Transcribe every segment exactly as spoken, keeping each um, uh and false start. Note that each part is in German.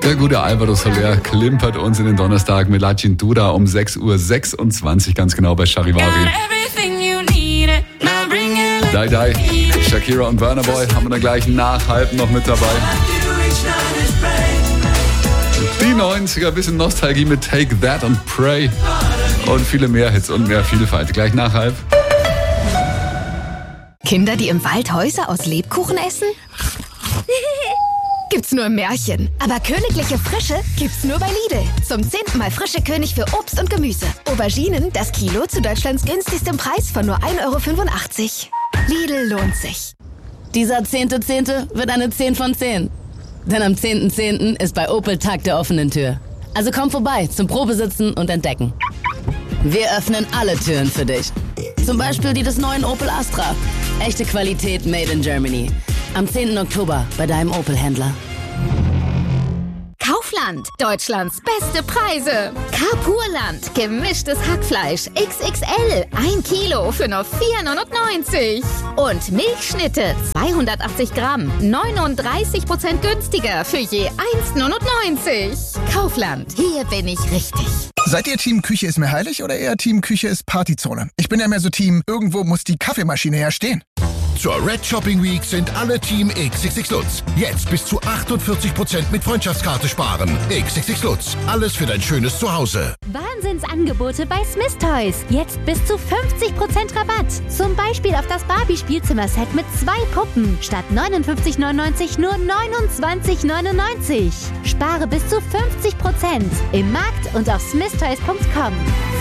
Der gute Alvaro Soler klimpert uns in den Donnerstag mit La Cintura um sechs Uhr sechsundzwanzig, ganz genau bei Charivari. Die Die, Shakira und Burna Boy haben wir dann gleich nachhalb noch mit dabei. Die neunziger, bisschen Nostalgie mit Take That und Pray und viele mehr Hits und mehr Vielfalt. Gleich nachhalb. Kinder, die im Wald Häuser aus Lebkuchen essen? Gibt's nur im Märchen. Aber königliche Frische gibt's nur bei Lidl. Zum zehnten Mal frische König für Obst und Gemüse. Auberginen, das Kilo zu Deutschlands günstigstem Preis von nur ein Euro fünfundachtzig. Lidl lohnt sich. Dieser zehnte Zehnte wird eine zehn von zehn. Denn am zehnten Zehnten ist bei Opel Tag der offenen Tür. Also komm vorbei zum Probesitzen und Entdecken. Wir öffnen alle Türen für dich. Zum Beispiel die des neuen Opel Astra. Echte Qualität made in Germany. Am zehnten Oktober bei deinem Opel-Händler. Kaufland, Deutschlands beste Preise. Carpurland, gemischtes Hackfleisch X X L, ein Kilo für nur vier neunundneunzig. Und Milchschnitte, zweihundertachtzig Gramm, neununddreißig Prozent günstiger für je eins neunundneunzig. Kaufland, hier bin ich richtig. Seid ihr Team Küche ist mir heilig oder eher Team Küche ist Partyzone? Ich bin ja mehr so Team, irgendwo muss die Kaffeemaschine ja stehen. Zur Red Shopping Week sind alle Team X X X Lutz. Jetzt bis zu achtundvierzig Prozent mit Freundschaftskarte sparen. X X X Lutz. Alles für dein schönes Zuhause. Wahnsinnsangebote bei Smith Toys. Jetzt bis zu fünfzig Prozent Rabatt. Zum Beispiel auf das Barbie-Spielzimmerset mit zwei Puppen. Statt neunundfünfzig neunundneunzig nur neunundzwanzig neunundneunzig. Spare bis zu fünfzig Prozent. Im Markt und auf smith toys punkt com.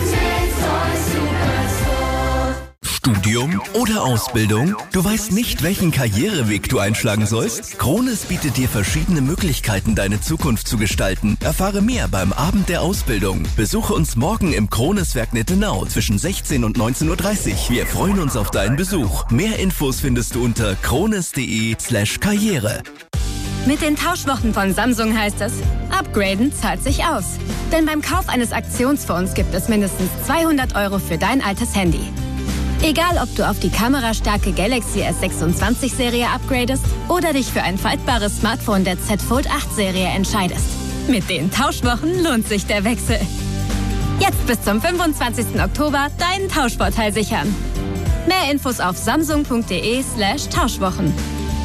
Studium oder Ausbildung? Du weißt nicht, welchen Karriereweg du einschlagen sollst? Krones bietet dir verschiedene Möglichkeiten, deine Zukunft zu gestalten. Erfahre mehr beim Abend der Ausbildung. Besuche uns morgen im Krones-Werk Nettenau zwischen sechzehn und neunzehn Uhr dreißig. Wir freuen uns auf deinen Besuch. Mehr Infos findest du unter krones.de slash Karriere. Mit den Tauschwochen von Samsung heißt es, upgraden zahlt sich aus. Denn beim Kauf eines Aktionsphones gibt es mindestens zweihundert Euro für dein altes Handy. Egal, ob du auf die kamerastarke Galaxy S sechsundzwanzig Serie upgradest oder dich für ein faltbares Smartphone der Z Fold acht Serie entscheidest. Mit den Tauschwochen lohnt sich der Wechsel. Jetzt bis zum fünfundzwanzigsten Oktober deinen Tauschvorteil sichern. Mehr Infos auf samsung.de slash Tauschwochen.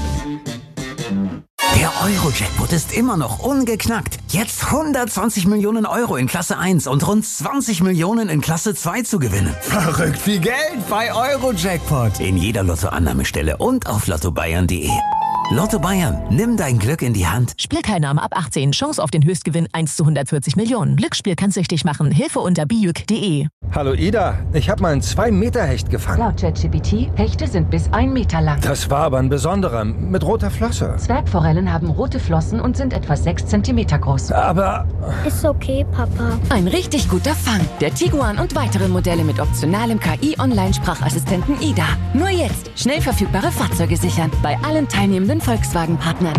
Der Euro-Jackpot ist immer noch ungeknackt. Jetzt hundertzwanzig Millionen Euro in Klasse eins und rund zwanzig Millionen in Klasse zwei zu gewinnen. Verrückt viel Geld bei Euro-Jackpot. In jeder Lottoannahmestelle und auf lotto bayern punkt de. Lotto Bayern, nimm dein Glück in die Hand. Spielteilnahme ab achtzehn, Chance auf den Höchstgewinn eins zu hundertvierzig Millionen. Glücksspiel kann süchtig machen. Hilfe unter bijuk punkt de. Hallo Ida, ich habe mal einen zwei Meter Hecht gefangen. Laut ChatGPT, Hechte sind bis ein Meter lang. Das war aber ein besonderer, mit roter Flosse. Zwergforellen haben rote Flossen und sind etwa sechs Zentimeter groß. Aber... Ist okay, Papa. Ein richtig guter Fang. Der Tiguan und weitere Modelle mit optionalem K I-Online-Sprachassistenten Ida. Nur jetzt schnell verfügbare Fahrzeuge sichern. Bei allen teilnehmenden Volkswagen-Partnern.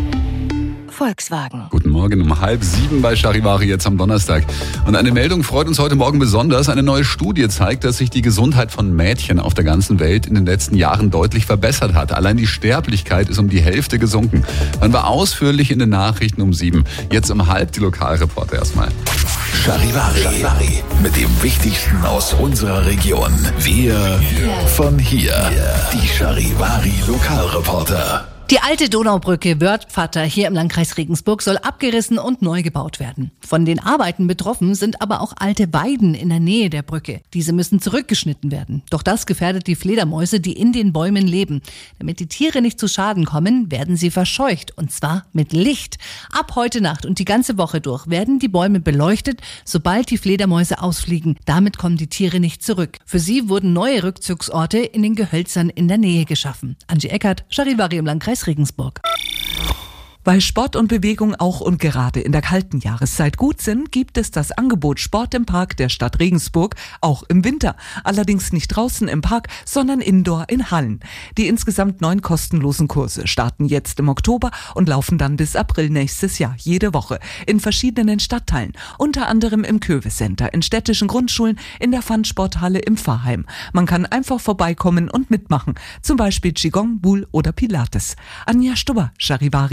Volkswagen. Guten Morgen um halb sieben bei Charivari jetzt am Donnerstag. Und eine Meldung freut uns heute Morgen besonders. Eine neue Studie zeigt, dass sich die Gesundheit von Mädchen auf der ganzen Welt in den letzten Jahren deutlich verbessert hat. Allein die Sterblichkeit ist um die Hälfte gesunken. Man war ausführlich in den Nachrichten um sieben. Jetzt um halb die Lokalreporter erstmal. Charivari. Charivari. Mit dem Wichtigsten aus unserer Region. Wir von hier. Die Charivari Lokalreporter. Die alte Donaubrücke Wörthpfatter hier im Landkreis Regensburg soll abgerissen und neu gebaut werden. Von den Arbeiten betroffen sind aber auch alte Weiden in der Nähe der Brücke. Diese müssen zurückgeschnitten werden. Doch das gefährdet die Fledermäuse, die in den Bäumen leben. Damit die Tiere nicht zu Schaden kommen, werden sie verscheucht. Und zwar mit Licht. Ab heute Nacht und die ganze Woche durch werden die Bäume beleuchtet, sobald die Fledermäuse ausfliegen. Damit kommen die Tiere nicht zurück. Für sie wurden neue Rückzugsorte in den Gehölzern in der Nähe geschaffen. Angie Eckert, Charivari im Landkreis Regensburg. Weil Sport und Bewegung auch und gerade in der kalten Jahreszeit gut sind, gibt es das Angebot Sport im Park der Stadt Regensburg auch im Winter. Allerdings nicht draußen im Park, sondern indoor in Hallen. Die insgesamt neun kostenlosen Kurse starten jetzt im Oktober und laufen dann bis April nächstes Jahr, jede Woche, in verschiedenen Stadtteilen. Unter anderem im Köwe Center, in städtischen Grundschulen, in der Pfandsporthalle im Pfarrheim. Man kann einfach vorbeikommen und mitmachen. Zum Beispiel Qigong, Buhl oder Pilates. Anja Stubber, Charivari in Regensburg.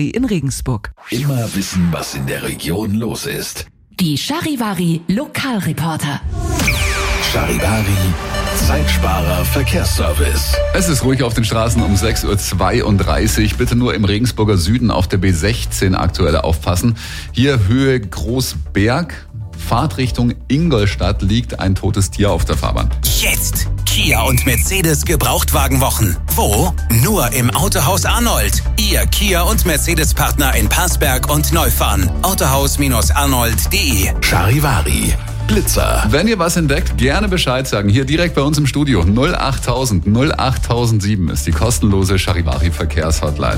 Regensburg. Immer wissen, was in der Region los ist. Die Charivari Lokalreporter. Charivari Zeitsparer Verkehrsservice. Es ist ruhig auf den Straßen um sechs Uhr zweiunddreißig. Bitte nur im Regensburger Süden auf der B sechzehn aktuell aufpassen. Hier Höhe Großberg. Fahrtrichtung Ingolstadt liegt ein totes Tier auf der Fahrbahn. Jetzt Kia und Mercedes Gebrauchtwagenwochen. Wo? Nur im Autohaus Arnold. Ihr Kia und Mercedes Partner in Passberg und Neufahren. autohaus Arnold punkt de. Charivari Blitzer. Wenn ihr was entdeckt, gerne Bescheid sagen. Hier direkt bei uns im Studio. null achttausend null achttausendsieben ist die kostenlose Charivari Verkehrshotline.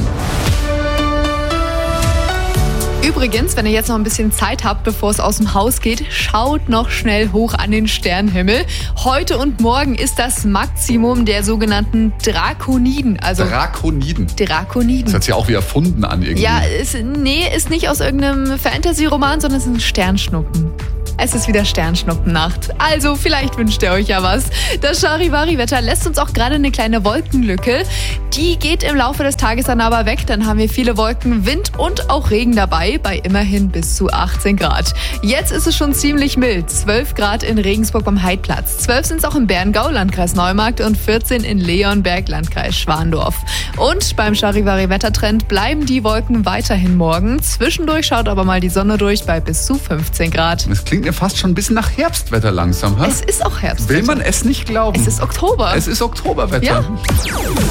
Übrigens, wenn ihr jetzt noch ein bisschen Zeit habt, bevor es aus dem Haus geht, schaut noch schnell hoch an den Sternenhimmel. Heute und morgen ist das Maximum der sogenannten Drakoniden. Also Drakoniden? Drakoniden. Das hört sich auch wie erfunden an irgendwie. Ja, ist, nee, ist nicht aus irgendeinem Fantasy-Roman, sondern es sind Sternschnuppen. Es ist wieder Sternschnuppennacht. Also vielleicht wünscht ihr euch ja was. Das Charivari-Wetter lässt uns auch gerade eine kleine Wolkenlücke. Die geht im Laufe des Tages dann aber weg. Dann haben wir viele Wolken, Wind und auch Regen dabei, bei immerhin bis zu achtzehn Grad. Jetzt ist es schon ziemlich mild. zwölf Grad in Regensburg beim Heidplatz. zwölf sind es auch im Berngau, Landkreis Neumarkt, und vierzehn in Leonberg, Landkreis Schwandorf. Und beim Charivari-Wettertrend bleiben die Wolken weiterhin morgen. Zwischendurch schaut aber mal die Sonne durch bei bis zu fünfzehn Grad. Das klingt ja fast schon ein bisschen nach Herbstwetter langsam. Ha? Es ist auch Herbstwetter. Will man es nicht glauben. Es ist Oktober. Es ist Oktoberwetter. Ja.